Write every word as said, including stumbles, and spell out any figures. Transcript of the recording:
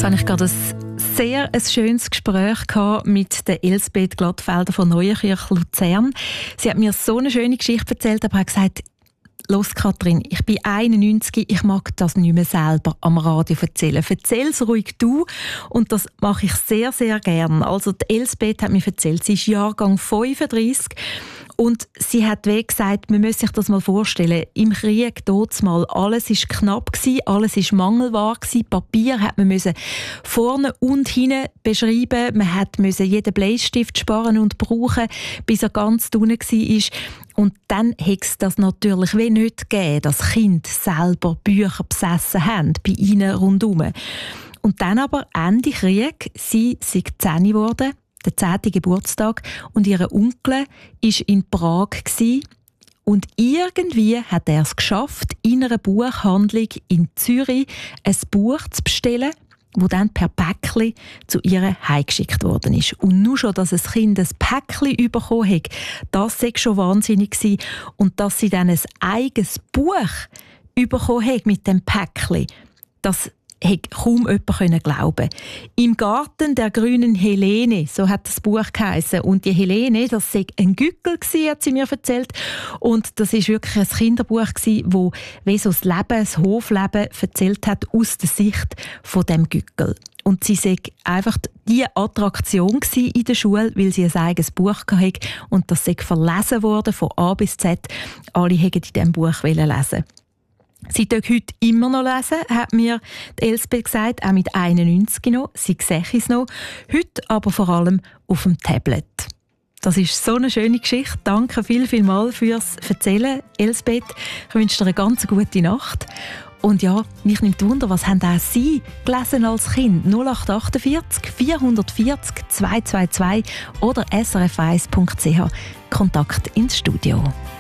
Jetzt habe ich gerade ein sehr ein schönes Gespräch mit der Elsbeth Glattfelder von Neuenkirch Luzern. Sie hat mir so eine schöne Geschichte erzählt, aber hat gesagt, «Los, Kathrin, ich bin einundneunzig, ich mag das nicht mehr selber am Radio erzählen. Erzähl's ruhig du.» Und das mache ich sehr, sehr gern. Also die Elsbeth hat mir erzählt, sie ist Jahrgang fünfunddreissig. Und sie hat wie gesagt, man muss sich das mal vorstellen, im Krieg mal alles war knapp gewesen, alles war mangelbar gewesen, Papier hat man müssen vorne und hinten beschreiben, man hat müssen jeden Bleistift sparen und brauchen, bis er ganz unten war. Und dann hätte es das natürlich wie nicht gegeben, dass Kinder selber Bücher besessen haben, bei ihnen rundherum. Und dann aber Ende Krieg, sie sei zehn geworden, der zehnte Geburtstag, und ihr Onkel war in Prag gewesen. Und irgendwie hat er es geschafft, in einer Buchhandlung in Zürich ein Buch zu bestellen, das dann per Päckchen zu ihr heimgeschickt worden ist. Und nur schon, dass ein Kind ein Päckchen bekommen hat, das war schon wahnsinnig gewesen. Und dass sie dann ein eigenes Buch bekommen hat mit dem Päckchen, das hätte kaum jemand glauben. «Im Garten der grünen Helene», so hat das Buch geheissen. Und die Helene, das sei ein Gückel gsi, hat sie mir erzählt. Und das ist wirklich ein Kinderbuch gsi, wo wie so das Leben, das Hofleben erzählt hat aus der Sicht von dem Gückel. Und sie sei einfach die Attraktion gsi in der Schule, weil sie ein eigenes Buch hatte und das sei verlesen worden von A bis Z. Alle hätten in diesem Buch lesen. Sie darf heute immer noch lesen, hat mir die Elsbeth gesagt, auch mit einundneunzig noch. Sie sehe es noch. Heute aber vor allem auf dem Tablet. Das ist so eine schöne Geschichte. Danke viel, viel mal fürs Erzählen, Elsbeth. Ich wünsche dir eine ganz gute Nacht. Und ja, mich nimmt Wunder, was haben auch Sie gelesen als Kind? null acht achtundvierzig vierhundertvierzig zweihundertzweiundzwanzig oder s r f eins punkt c h. Kontakt ins Studio.